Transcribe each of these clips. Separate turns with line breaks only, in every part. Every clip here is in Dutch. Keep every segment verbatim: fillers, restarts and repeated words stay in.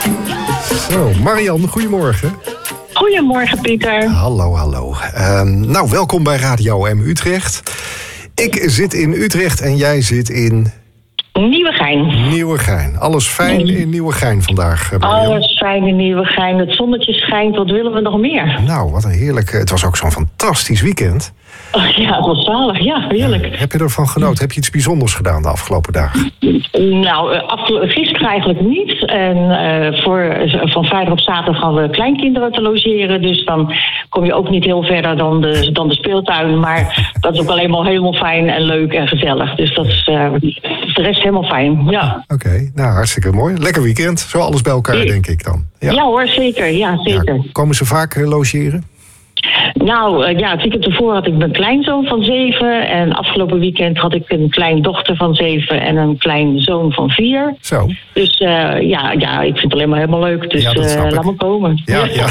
Zo, Marian, goedemorgen.
Goedemorgen, Pieter.
Hallo, hallo. Uh, nou, welkom bij Radio M Utrecht. Ik zit in Utrecht en jij zit in...
Nieuwegein.
Nieuwegein. Alles fijn in Nieuwegein vandaag, Marian?
Alles fijn in Nieuwegein. Het zonnetje schijnt. Wat willen we nog meer?
Nou, wat een heerlijk... Het was ook zo'n fantastisch weekend.
Oh, ja, het was zalig. Ja, heerlijk.
Ja, heb je ervan genoten? Heb je iets bijzonders gedaan de afgelopen dagen?
Nou, afgelo- gisteren eigenlijk niet. En uh, voor, van vrijdag op zaterdag gaan we kleinkinderen te logeren. Dus dan kom je ook niet heel verder dan de, dan de speeltuin. Maar dat is ook alleen maar helemaal fijn en leuk en gezellig. Dus dat is uh, de rest helemaal fijn, ja.
Oké, okay, nou hartstikke mooi. Lekker weekend. Zo alles bij elkaar, denk ik dan.
Ja, ja hoor, zeker. Ja, zeker.
Ja, komen ze vaak uh, logeren?
Nou, uh, ja, het weekend ervoor had ik mijn kleinzoon van zeven. En afgelopen weekend had ik een kleindochter van zeven en een kleinzoon van vier.
Zo.
Dus uh, ja, ja, ik vind het alleen maar helemaal leuk. Dus
ja,
uh, laat me komen.
Ja, ja.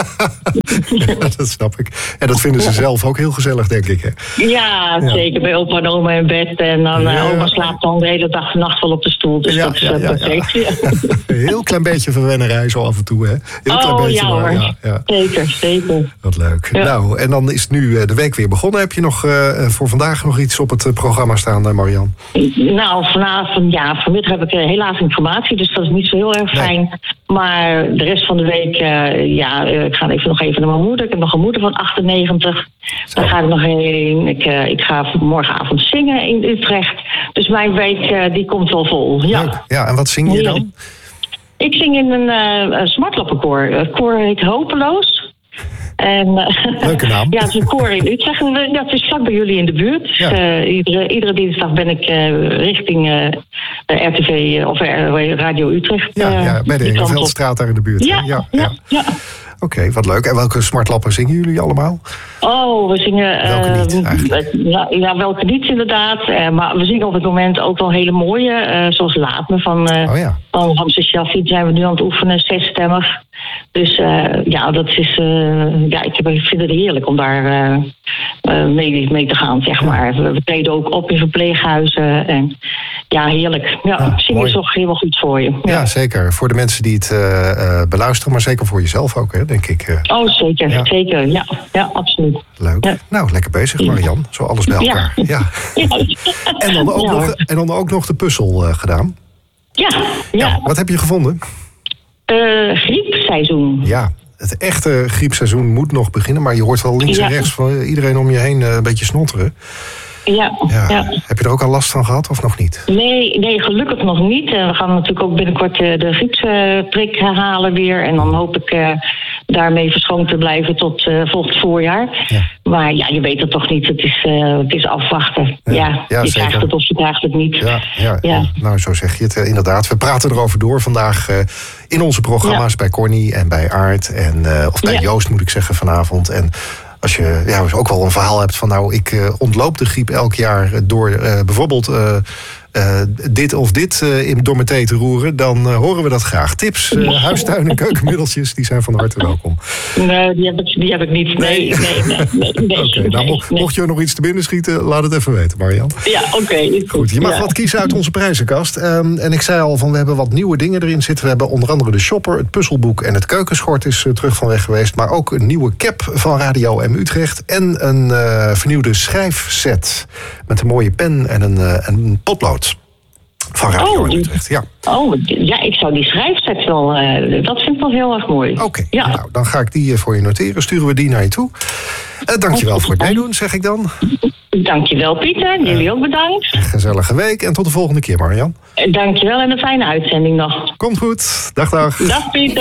Ja, dat snap ik. En dat vinden ze zelf ook heel gezellig, denk ik. Hè?
Ja, ja, zeker. Bij opa en oma in bed. En dan uh, oma slaapt dan de hele dag en nacht wel op de stoel. Dus
ja,
dat is
ja,
uh,
ja,
perfect.
Ja. Een heel klein beetje verwennerij zo af en toe, hè? Heel
oh,
klein beetje,
ja hoor.
Ja, ja.
Zeker, zeker.
Wat leuk.
Ja.
Nou, en dan is nu de week weer begonnen. Heb je nog uh, voor vandaag nog iets op het programma staan, uh, Marian?
Nou, vanavond, ja, vanmiddag heb ik uh, helaas informatie, dus dat is niet zo heel erg fijn. Nee. Maar de rest van de week, uh, ja, uh, ik ga even nog even naar mijn moeder. Ik heb nog een moeder van achtennegentig. Zo. Daar ga ik nog heen. Ik, uh, ik ga morgenavond zingen in Utrecht. Dus mijn week, uh, die komt wel vol. Ja.
Leuk. Ja, en wat zing je dan?
Ik zing in een uh, smartlappenkoor. Het koor heet Hopeloos. En, uh,
leuke naam.
Ja, het is een koor in Utrecht. Dat is vlak bij jullie in de buurt. Ja. Uh, iedere, iedere dinsdag ben ik uh, richting uh, R T V uh, of uh, Radio Utrecht.
Ja,
uh,
ja, bij de Engelveldstraat daar in de buurt.
Ja,
ja,
ja, ja. ja.
Oké, okay, wat leuk. En welke smartlappen zingen jullie allemaal?
Oh, we zingen...
Welke
uh,
niet, eigenlijk?
Ja, ja, welke niet inderdaad. Uh, maar we zingen op het moment ook wel hele mooie. Uh, zoals Laat Me van, uh, oh, ja. van Ramses Shaffi. Zijn we nu aan het oefenen, zesstemmig. Dus uh, ja, dat is... Uh, ja, ik, heb, ik vind het heerlijk om daar uh, uh, mee, mee te gaan, zeg maar. We, we treden ook op in verpleeghuizen. En ja, heerlijk. Ja, ah, zingen is toch helemaal goed voor je. Ja.
Ja, zeker. Voor de mensen die het uh, uh, beluisteren, maar zeker voor jezelf ook, hè, denk ik. Uh.
Oh, zeker. Ja. Zeker. Ja, ja, absoluut.
Leuk. Ja. Nou, lekker bezig, Marian. Zo alles bij elkaar. Ja. Ja. En, dan ook ja, nog, en dan ook nog de puzzel uh, gedaan.
Ja, ja.
ja. Wat heb je gevonden?
Uh, griepseizoen.
Ja, het echte griepseizoen moet nog beginnen, maar je hoort wel links ja. en rechts van iedereen om je heen uh, een beetje snotteren.
Ja,
ja.
ja.
Heb je er ook al last van gehad of nog niet?
Nee, nee gelukkig nog niet. Uh, we gaan natuurlijk ook binnenkort uh, de griepsprik uh, halen weer. En dan hoop ik uh, daarmee verschoond te blijven tot uh, volgend voorjaar. Ja. Maar ja, je weet het toch niet. Het is, uh, het is afwachten. Ja, ja, ja je zeker. Krijgt het of je krijgt het niet.
Ja, ja, ja. Nou, zo zeg je het uh, inderdaad. We praten erover door vandaag uh, in onze programma's ja. bij Corny en bij Aart. En, uh, of bij ja. Joost moet ik zeggen vanavond. En als je ja, ook wel een verhaal hebt van nou, ik uh, ontloop de griep elk jaar door uh, bijvoorbeeld uh, uh, dit of dit uh, in, door mijn thee te roeren, dan uh, horen we dat graag. Tips, uh, huistuin- en keukenmiddeltjes, die zijn van harte welkom.
Nee, die heb ik, die heb ik niet. Nee, nee, nee. nee, nee, nee
oké, okay, nou, mocht, nee. mocht je nog iets te binnen schieten, laat het even weten, Marian.
Ja, oké. Okay,
goed, je mag ja. wat kiezen uit onze prijzenkast. Um, en ik zei al, van we hebben wat nieuwe dingen erin zitten. We hebben onder andere de shopper, het puzzelboek en het keukenschort is uh, terug van weg geweest. Maar ook een nieuwe cap van Radio M Utrecht. En een uh, vernieuwde schrijfset met een mooie pen en een, uh, een potlood. Van Radio
oh,
M Utrecht, ja.
Oh, ja, ik zou die schrijfset wel... Uh, dat vind ik wel heel erg mooi.
Oké, okay, ja. nou, dan ga ik die uh, voor je noteren. Sturen we die naar je toe. Uh, dankjewel voor het meedoen, zeg ik dan.
Dankjewel, Pieter. Jullie uh, ook bedankt.
Gezellige week en tot de volgende keer, Marian.
Uh, dankjewel en een fijne uitzending nog.
Komt goed. Dag, dag.
Dag, Pieter.